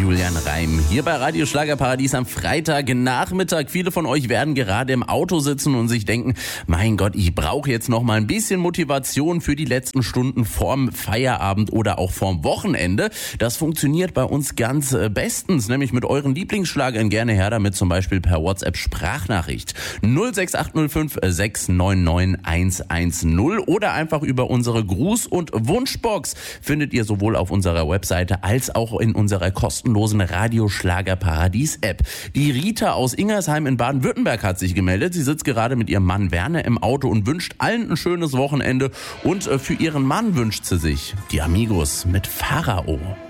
Julian Reim. Hier bei Radio Schlagerparadies am Freitagnachmittag. Viele von euch werden gerade im Auto sitzen und sich denken, mein Gott, ich brauche jetzt noch mal ein bisschen Motivation für die letzten Stunden vorm Feierabend oder auch vorm Wochenende. Das funktioniert bei uns ganz bestens, nämlich mit euren Lieblingsschlagern. Gerne her damit, zum Beispiel per WhatsApp-Sprachnachricht 06805 699 110 oder einfach über unsere Gruß- und Wunschbox. Findet ihr sowohl auf unserer Webseite als auch in unserer kostenlosen Radio Schlagerparadies App. Die Rita aus Ingersheim in Baden-Württemberg hat sich gemeldet. Sie sitzt gerade mit ihrem Mann Werner im Auto und wünscht allen ein schönes Wochenende. Und für ihren Mann wünscht sie sich die Amigos mit Pharao.